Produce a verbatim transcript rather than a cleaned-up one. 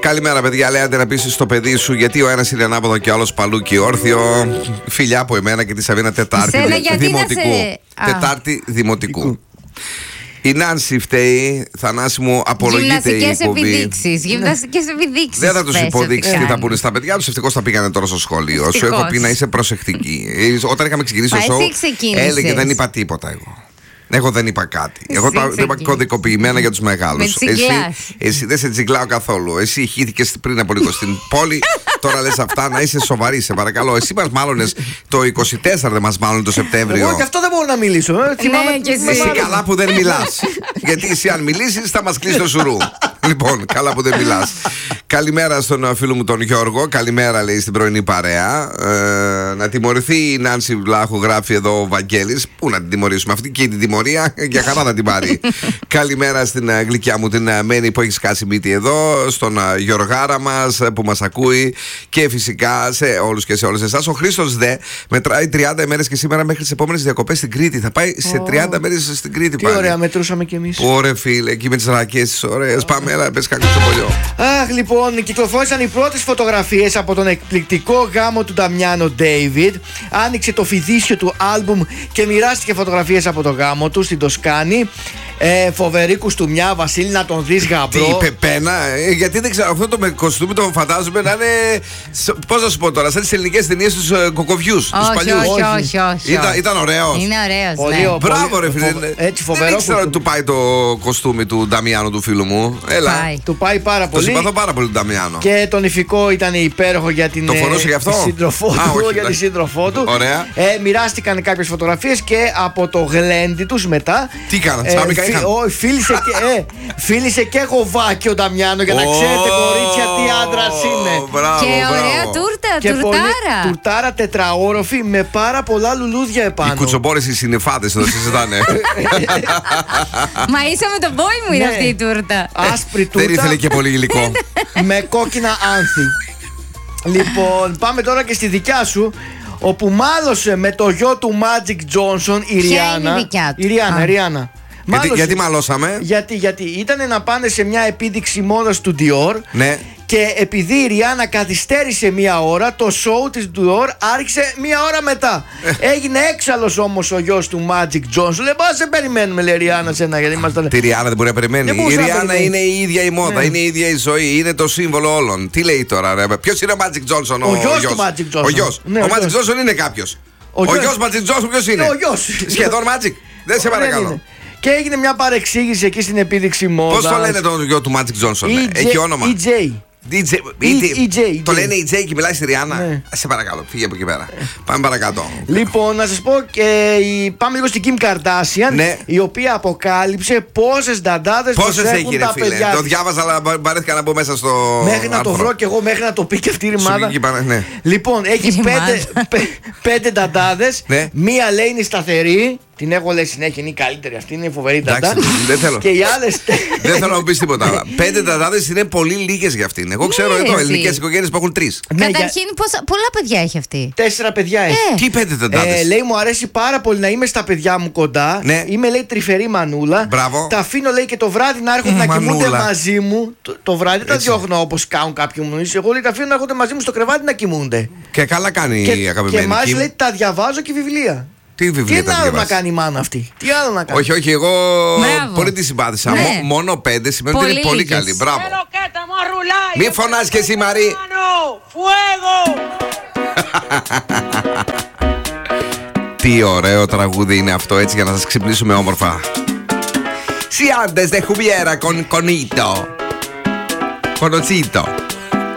Καλημέρα, παιδιά. Λέτε να πεις στο παιδί σου γιατί ο ένας είναι ανάποδο και ο άλλος παλούκι όρθιο. Φιλιά από εμένα και τη Σαβίνα Τετάρτη Δημοτικού. Σε... Τετάρτη Δημοτικού. Η Νάνση φταίει, Θανάση μου, απολογείται η εκπομπή. Γυμναστικές επιδείξεις. Δεν θα τους υποδείξει τι θα πούνε στα παιδιά τους. Ευτυχώς θα πήγανε τώρα στο σχολείο. Ευτυχώς. Σου έχω πει να είσαι προσεκτική. Όταν είχαμε ξεκινήσει το σοου, έλεγε δεν είπα τίποτα εγώ. Εγώ δεν είπα κάτι. Εγώ τα είπα κωδικοποιημένα για τους μεγάλους. Εσύ, εσύ δεν σε τσιγκλάω καθόλου. Εσύ ηχήθηκες πριν από λίγο στην πόλη. Τώρα λες αυτά, να είσαι σοβαρή, σε παρακαλώ. Εσύ μας μάλωνες το είκοσι τέσσερα, δεν μας μάλωνε το Σεπτέμβριο. Εγώ και αυτό δεν μπορώ να μιλήσω. Ε. Θυμάμαι ναι, και εσύ. Εσύ καλά που δεν μιλάς. Γιατί εσύ αν μιλήσεις θα μας κλείσει το σουρού. Λοιπόν, καλά που δεν μιλάς. Καλημέρα στον φίλο μου τον Γιώργο. Καλημέρα, λέει, στην πρωινή παρέα. Ε, να τιμωρηθεί η Νάνση Βλάχου, γράφει εδώ ο Βαγγέλης. Πού να την τιμωρήσουμε αυτή και την τιμωρία, για χαρά να την πάρει. Καλημέρα στην γλυκιά μου την Μένη που έχει σκάσει μύτη εδώ. Στον Γιωργάρα μας που μας ακούει. Και φυσικά σε όλους και σε όλες εσάς. Ο Χρήστος δε μετράει τριάντα ημέρες και σήμερα μέχρι τις επόμενες διακοπές στην Κρήτη. Θα πάει σε τριάντα μέρες στην Κρήτη. Τι πάλι. Ωραία, μετρούσαμε κι εμείς. Ωραία, φίλε, εκεί με τις ρακές τις ωραίες. Πάμε, έλα, πες κάτι στο πολιό. Αχ, λοιπόν, κυκλοφόρησαν οι πρώτες φωτογραφίες από τον εκπληκτικό γάμο του Νταμιάνο Ντέιβιντ. Άνοιξε το φιδίσιο του άλμπουμ και μοιράστηκε φωτογραφίες από το γάμο του στην Τοσκάνη. Ε, φοβερή κουστούμια, Βασίλη, να τον δεις γαμπρό. Τι, πεπένα, ε, γιατί δεν ξέρω, αυτό το με κοστούμι το φαντάζομαι να είναι. Πώς να σου πω τώρα, σαν τις ελληνικές ταινίες τους ε, κοκοβιούς. Όχι, τους παλιούς. όχι, όχι, όχι. Ήταν, ήταν ωραίος. Είναι ωραίος. Πολύ, ναι. Μπράβο, ρε φίλε. Έτσι, φοβερό. Δεν ήξερα ότι του πάει το κοστούμι του Νταμιάνου του φίλου μου. Έλα. Πάει. Του πάει πάρα πολύ. Το συμπαθώ πάρα πολύ τον Νταμιάνο. Και τον ηφικό ήταν υπέροχο για την. Το φορούσε γι' αυτό? Σύντροφό Α, του, όχι, για τη σύντροφό του. Ωραία. Ε, μοιράστηκαν κάποιες φωτογραφίες και από το γλέντι τους μετά. Τι κάναν, ε, σάμικα φι, είχαν. ό, φίλησε, και, ε, φίλησε και γοβάκι ο Νταμιάνο για να Oh, ξέρετε, κορίτσια, τι άντρας είναι. Μπράβο, Και μπράβο. ωραία τούρτα, Και τουρτάρα. πολύ, τουρτάρα τετραόροφη με πάρα πολλά λουλούδια επάνω. Οι κουτσομπόρες οι συννεφάτες εδώ συζητάνε. Μα είσαι με τον μπόι μου είναι Ναι. αυτή η τούρτα. Άσπρη τούρτα. Δεν ήθελε και πολύ υλικό. Με κόκκινα άνθη. Λοιπόν, πάμε τώρα και στη δικιά σου, όπου μάλωσε με το γιο του Magic Johnson η Ποια Ριάννα. είναι η δικιά του? Η Ριάννα, Α. η Ριάννα. γιατί, Μάλωσε- γιατί μαλώσαμε. γιατί, γιατί ήταν να πάνε σε μια επίδειξη μόδας του Dior. Ναι. Και επειδή η Ριάννα καθυστέρησε μία ώρα, το show της Dior άρχισε μία ώρα μετά. Έγινε έξαλλος όμως ο γιος του Magic Johnson. Λέει, πώς σε περιμένουμε, λέει, Ριάννα, σένα, γιατί ήμασταν. Τη Ριάννα δεν μπορεί να περιμένει. Δεν Η μπορούσε να Ριάννα περιμένει. είναι η ίδια η μόδα, Ναι. είναι η ίδια η ζωή, είναι το σύμβολο όλων. Τι λέει τώρα, ρε. Ποιος είναι ο Magic Johnson, ο, Ο γιος του Magic Johnson. Ο γιος. Ναι, ο ο Magic γιος. Johnson είναι κάποιος. Ο Ο, γιος- γιος Magic Johnson ποιος είναι? Ο γιος. Σχεδόν Magic. Δεν σε Δεν παρακαλώ. είναι. Και έγινε μια παρεξήγηση εκεί στην επίδειξη μόδας. Πώς το λένε τον γιο του Magic Johnson? E J- Έχει όνομα. E J. ντι τζέι, E J, Το E J. λένε η Τζέι και μιλάει στη Ριάννα. Ναι. Σε παρακαλώ, φύγε από εκεί πέρα. Πάμε παρακάτω. Λοιπόν, να σας πω και η- πάμε λίγο στην Kim Kardashian, Ναι. η οποία αποκάλυψε πόσες νταντάδες Πόσες προσέχουν έχει, ρε τα φίλε? παιδιά Το της. διάβαζα, αλλά βαρέθηκα να μπω μέσα στο. Μέχρι να το άρθρο. βρω και εγώ, μέχρι να το πει και αυτή η ρημάδα. Σου βγήκε πάνω, ναι. Λοιπόν, έχει Η πέντε, ρημάδα. πέ- πέντε νταντάδες. Ναι. Μία λέει είναι σταθερή. Την έχω λέει συνέχεια, είναι η καλύτερη. Αυτή είναι η φοβερή νταντά. Εντάξει, δεν θέλω. Και οι άλλες. Δεν θέλω να μου πει τίποτα. Αλλά πέντε τετάδες είναι πολύ λίγες για αυτήν. Εγώ ξέρω Ναι, εδώ εσύ. ελληνικές οικογένειες που έχουν τρεις. Ναι, για- Καταρχήν, πόσα- πολλά παιδιά έχει αυτή. Τέσσερα παιδιά έχει. Ε. Τι πέντε τετάδες? Ε, λέει μου αρέσει πάρα πολύ να είμαι στα παιδιά μου κοντά. Ναι. Είμαι λέει τρυφερή μανούλα. Μπράβο. Τα αφήνω λέει και το βράδυ να έρχονται Μ, να κοιμούνται μανούλα. μαζί μου. Το, το βράδυ δεν τα Έτσι. διώχνω όπως κάνουν κάποιοι μου. Εγώ λέει τα αφήνω να έρχονται μαζί μου στο κρεβάτι να κοιμούνται. Και καλά κάνει Και, η και αγαπημένη μάλιστα Kim. λέει τα διαβάζω και βιβλία. Τι Τι βιβλία τα άλλο να διαβάζεις? κάνει η μάνα αυτή. Τι άλλο να κάνει. Όχι, όχι, εγώ Μπράβο. πολύ τη συμπάθησα. Ναι. Μο- Μόνο πέντε σημαίνει ότι είναι Πολύ πολύ λίγες. καλή. Μπράβο. Pero que estamos a rular. Μη φωνάς και εσύ, Μαρή. ¡Fuego! Τι ωραίο τραγούδι είναι αυτό, έτσι, για να σας ξυπνήσουμε όμορφα. Si antes de hubiera con conito, conocido